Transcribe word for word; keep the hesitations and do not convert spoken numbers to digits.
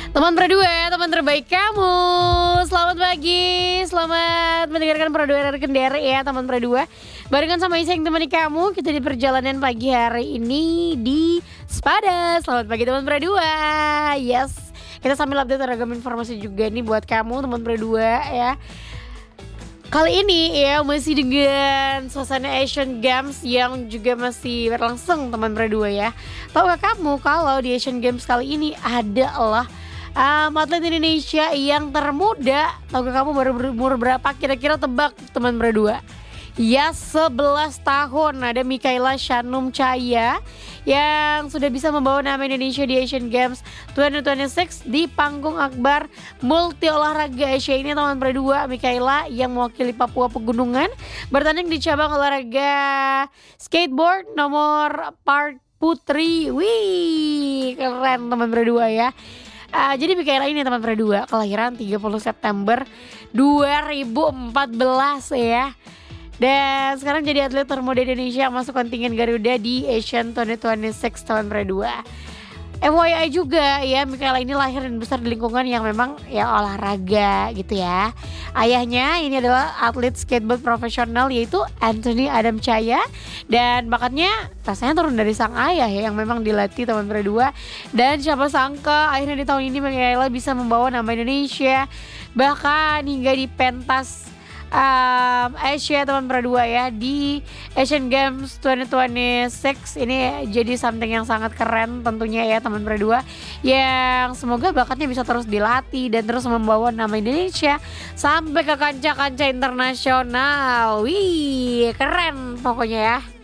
Teman Pradua, teman terbaik kamu. Selamat pagi, selamat mendengarkan Pradua Kendari ya teman Pradua. Barengan sama Isa yang temani kamu, kita di perjalanan pagi hari ini di Sepada. Selamat pagi teman Pradua. Yes, kita sambil update ragam informasi juga nih buat kamu teman Pradua ya. Kali ini ya masih dengan suasana Asian Games yang juga masih berlangsung teman Pradua ya. Tahukah kamu kalau di Asian Games kali ini adalah um, atlet Indonesia yang termuda. Tahukah kamu baru berumur berapa? Kira-kira tebak teman Pradua. Ya sebelas tahun ada Mikaela Shanum Chaya yang sudah bisa membawa nama Indonesia di Asian Games dua ribu dua puluh enam di panggung akbar multi olahraga Asia ini teman Pradua. Mikaela yang mewakili Papua Pegunungan bertanding di cabang olahraga skateboard nomor part putri. Wih keren teman Pradua ya. Uh, jadi Mikaela ini teman Pradua kelahiran tiga puluh September dua ribu empat belas ya. Dan sekarang jadi atlet termuda Indonesia yang masuk kontingen Garuda di Asian dua ribu dua puluh enam tahun Pradua. F Y I juga ya, Mikaela ini lahir dan besar di lingkungan yang memang ya olahraga gitu ya. Ayahnya ini adalah atlet skateboard profesional yaitu Anthony Adam Chaya. Dan bakatnya rasanya turun dari sang ayah ya yang memang dilatih teman Pradua. Dan siapa sangka akhirnya di tahun ini Mikaela bisa membawa nama Indonesia bahkan hingga di pentas Um, Asia teman Pradua ya di Asian Games dua ribu dua puluh enam ini jadi something yang sangat keren tentunya ya teman Pradua yang semoga bakatnya bisa terus dilatih dan terus membawa nama Indonesia sampai ke kancah-kancah internasional. Wih keren pokoknya ya.